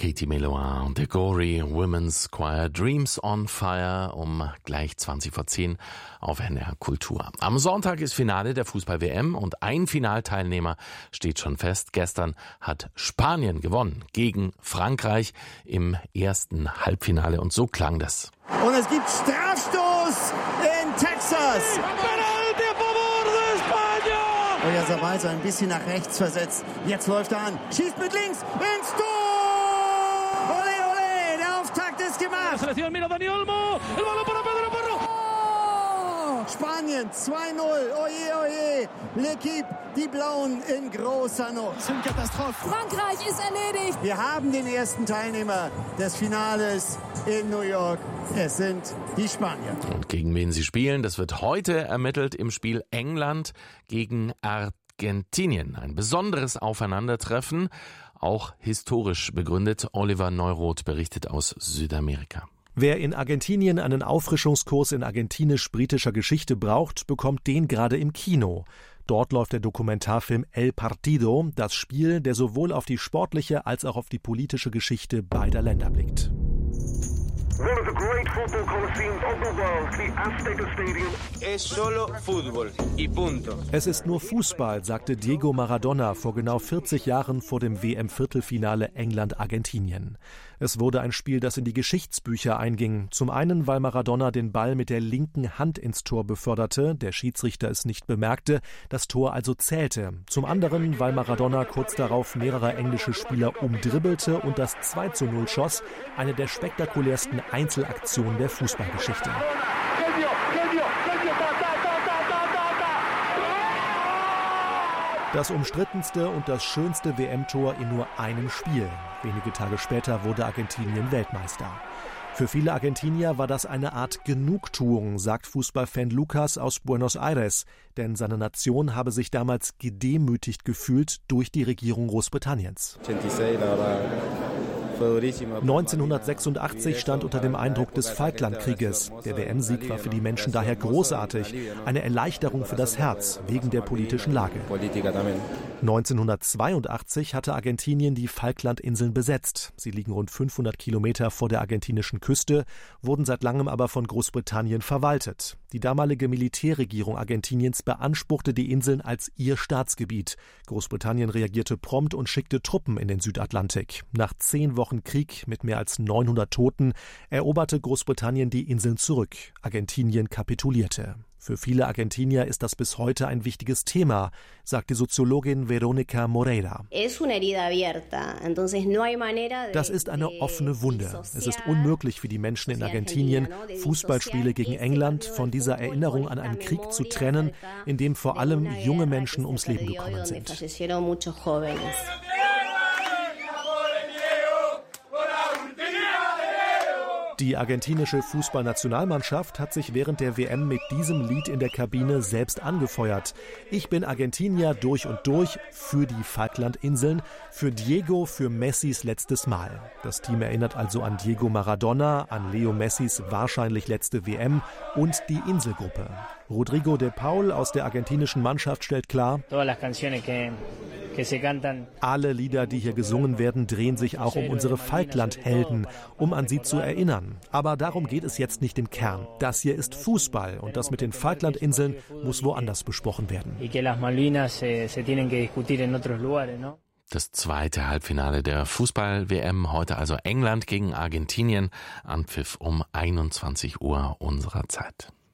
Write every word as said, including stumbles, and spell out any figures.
Katie Melua und der Gory Women's Choir Dreams on Fire um gleich zwanzig vor zehn auf N D R Kultur. Am Sonntag ist Finale der Fußball-W M und ein Finalteilnehmer steht schon fest. Gestern hat Spanien gewonnen gegen Frankreich im ersten Halbfinale und so klang das. Und es gibt Strafstoß in Texas. Oyarzabal ein bisschen nach rechts versetzt. Jetzt läuft er an. Schießt mit links ins Tor! Ole, ole, der Auftakt ist gemacht. Oh! Spanien zwei null. Oje, oje. L'Équipe, die Blauen in großer Not. Frankreich ist erledigt. Wir haben den ersten Teilnehmer des Finales in New York. Es sind die Spanier. Und gegen wen sie spielen, das wird heute ermittelt im Spiel England gegen Argentinien. Ein besonderes Aufeinandertreffen, auch historisch begründet. Oliver Neuroth berichtet aus Südamerika. Wer in Argentinien einen Auffrischungskurs in argentinisch-britischer Geschichte braucht, bekommt den gerade im Kino. Dort läuft der Dokumentarfilm El Partido, das Spiel, der sowohl auf die sportliche als auch auf die politische Geschichte beider Länder blickt. One of the great football coliseums of the world, the Azteca Stadium. Es solo fútbol y punto. Es ist nur Fußball, sagte Diego Maradona vor genau vierzig Jahren vor dem W M-Viertelfinale England-Argentinien. Es wurde ein Spiel, das in die Geschichtsbücher einging. Zum einen, weil Maradona den Ball mit der linken Hand ins Tor beförderte, der Schiedsrichter es nicht bemerkte, das Tor also zählte. Zum anderen, weil Maradona kurz darauf mehrere englische Spieler umdribbelte und das zwei zu null schoss, eine der spektakulärsten Einzelaktionen der Fußballgeschichte. Das umstrittenste und das schönste W M-Tor in nur einem Spiel. Wenige Tage später wurde Argentinien Weltmeister. Für viele Argentinier war das eine Art Genugtuung, sagt Fußballfan Lucas aus Buenos Aires, denn seine Nation habe sich damals gedemütigt gefühlt durch die Regierung Großbritanniens. neunzehnhundertsechsundachtzig stand unter dem Eindruck des Falklandkrieges. Der W M-Sieg war für die Menschen daher großartig, eine Erleichterung für das Herz wegen der politischen Lage. neunzehnhundertzweiundachtzig hatte Argentinien die Falklandinseln besetzt. Sie liegen rund fünfhundert Kilometer vor der argentinischen Küste, wurden seit langem aber von Großbritannien verwaltet. Die damalige Militärregierung Argentiniens beanspruchte die Inseln als ihr Staatsgebiet. Großbritannien reagierte prompt und schickte Truppen in den Südatlantik. Nach zehn Wochen Krieg mit mehr als neunhundert Toten eroberte Großbritannien die Inseln zurück. Argentinien kapitulierte. Für viele Argentinier ist das bis heute ein wichtiges Thema, sagt die Soziologin Verónica Moreira. Das ist eine offene Wunde. Es ist unmöglich für die Menschen in Argentinien, Fußballspiele gegen England von dieser Erinnerung an einen Krieg zu trennen, in dem vor allem junge Menschen ums Leben gekommen sind. Die argentinische Fußballnationalmannschaft hat sich während der W M mit diesem Lied in der Kabine selbst angefeuert. Ich bin Argentinier durch und durch, für die Falklandinseln, für Diego, für Messis letztes Mal. Das Team erinnert also an Diego Maradona, an Leo Messis wahrscheinlich letzte W M und die Inselgruppe. Rodrigo de Paul aus der argentinischen Mannschaft stellt klar, alle Lieder, die hier gesungen werden, drehen sich auch um unsere Falklandhelden, um an sie zu erinnern. Aber darum geht es jetzt nicht im Kern. Das hier ist Fußball und das mit den Falklandinseln muss woanders besprochen werden. Das zweite Halbfinale der Fußball-W M, heute also England gegen Argentinien, Anpfiff um einundzwanzig Uhr unserer Zeit.